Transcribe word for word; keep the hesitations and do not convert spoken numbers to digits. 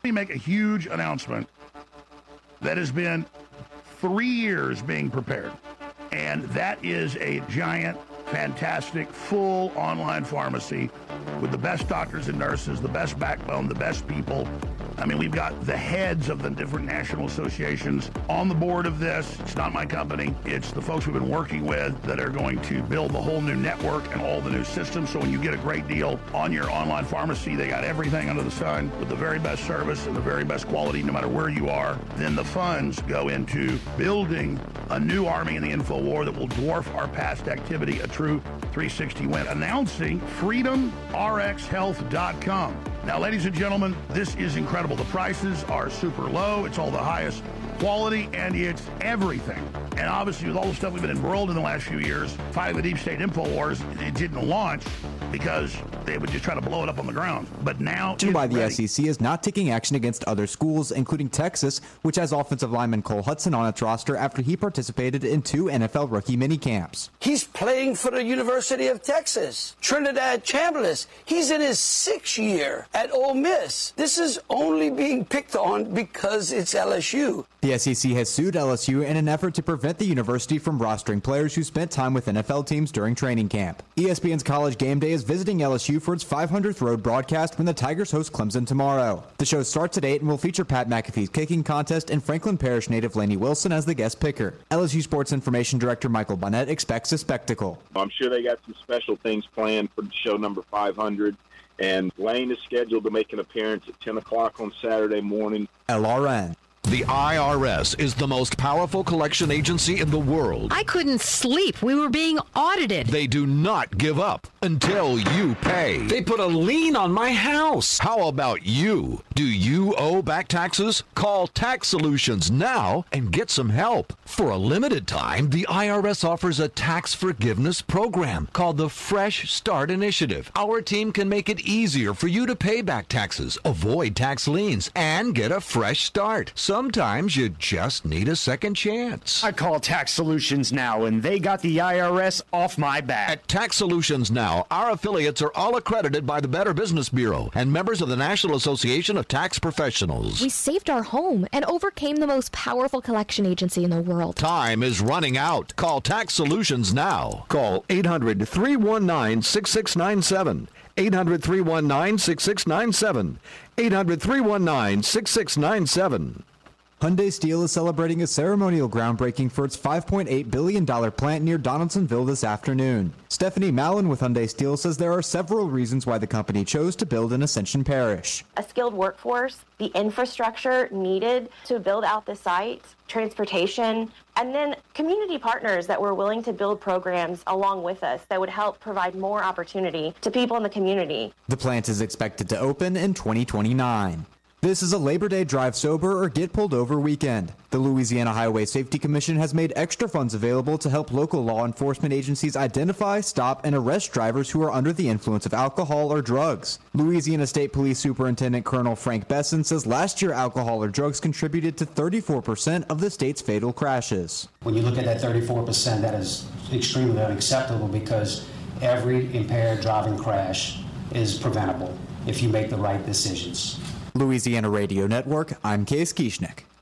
Let me make a huge announcement that has been three years being prepared. And that is a giant, fantastic, full online pharmacy with the best doctors and nurses, the best backbone, the best people. I mean, we've got the heads of the different national associations on the board of this. It's not my company. It's the folks we've been working with that are going to build the whole new network and all the new systems. So when you get a great deal on your online pharmacy, they got everything under the sun with the very best service and the very best quality, no matter where you are. Then the funds go into building a new army in the info war that will dwarf our past activity, a true three sixty win. Announcing freedom r x health dot com. Now, ladies and gentlemen, this is incredible. The prices are super low. It's all the highest quality, and it's everything. And obviously, with all the stuff we've been embroiled in the last few years, fighting the deep state info wars, it didn't launch because they would just try to blow it up on the ground. But now it's why the ready. S E C is not taking action against other schools, including Texas, which has offensive lineman Cole Hudson on its roster after he participated in two N F L rookie minicamps. He's playing for the University of Texas. Trinidad Chambliss, he's in his sixth year at Ole Miss. This is only being picked on because it's L S U. The S E C has sued L S U in an effort to prevent the university from rostering players who spent time with N F L teams during training camp. E S P N's College Game Day is visiting L S U for its five hundredth road broadcast when the Tigers host Clemson tomorrow. The show starts at eight and will feature Pat McAfee's kicking contest and Franklin Parish native Laney Wilson as the guest picker. L S U Sports Information Director Michael Bonnet expects a spectacle. I'm sure they got some special things planned for show number five hundred, and Lane is scheduled to make an appearance at ten o'clock on Saturday morning. L R N. The I R S is the most powerful collection agency in the world. I couldn't sleep. We were being audited. They do not give up until you pay. They put a lien on my house. How about you? Do you owe back taxes? Call Tax Solutions now and get some help. For a limited time, the I R S offers a tax forgiveness program called the Fresh Start Initiative. Our team can make it easier for you to pay back taxes, avoid tax liens, and get a fresh start. Sometimes you just need a second chance. I call Tax Solutions now, and they got the I R S off my back. At Tax Solutions Now, our affiliates are all accredited by the Better Business Bureau and members of the National Association of Tax Professionals. We saved our home and overcame the most powerful collection agency in the world. Time is running out. Call Tax Solutions now. Call eight hundred, three one nine, six six nine seven. eight hundred, three one nine, six six nine seven. eight hundred, three one nine, six six nine seven. Hyundai Steel is celebrating a ceremonial groundbreaking for its five point eight billion dollars plant near Donaldsonville this afternoon. Stephanie Mallon with Hyundai Steel says there are several reasons why the company chose to build in Ascension Parish. A skilled workforce, the infrastructure needed to build out the site, transportation, and then community partners that were willing to build programs along with us that would help provide more opportunity to people in the community. The plant is expected to open in twenty twenty-nine. This is a Labor Day drive sober or get pulled over weekend. The Louisiana Highway Safety Commission has made extra funds available to help local law enforcement agencies identify, stop, and arrest drivers who are under the influence of alcohol or drugs. Louisiana State Police Superintendent Colonel Frank Besson says last year alcohol or drugs contributed to thirty-four percent of the state's fatal crashes. When you look at that thirty-four percent, that is extremely unacceptable because every impaired driving crash is preventable if you make the right decisions. Louisiana Radio Network, I'm Case Kieschnick.